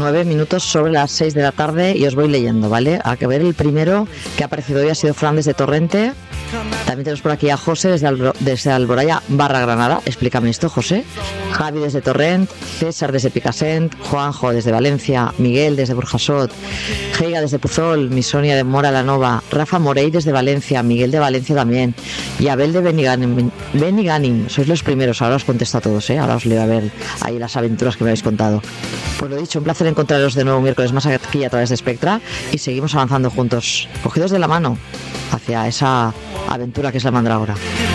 9 minutos sobre las 6 de la tarde y os voy leyendo, ¿vale? A que ver, el primero que ha aparecido hoy ha sido Fran desde Torrente. También tenemos por aquí a José desde Alboraya /Granada. Explícame esto, José. Javi desde Torrent, César desde Picassent, Juanjo desde Valencia, Miguel desde Burjasot, Heiga desde Puzol, Misonia de Mora la Nova, Rafa Morey desde Valencia, Miguel de Valencia también, y Abel de Beniganim. Sois los primeros, ahora os contesto a todos, ahora os leo a ver ahí las aventuras que me habéis contado. Pues lo dicho, un placer encontraros de nuevo miércoles más aquí a través de Spectra y seguimos avanzando juntos, cogidos de la mano hacia esa aventura que es la mandrágora.